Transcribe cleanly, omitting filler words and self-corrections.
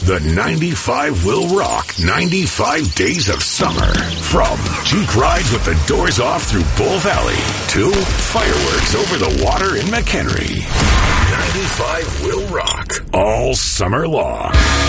The 95 will rock 95 days of summer. From Jeep rides with the doors off through Bull Valley to fireworks over the water in McHenry. 95 will rock all summer long.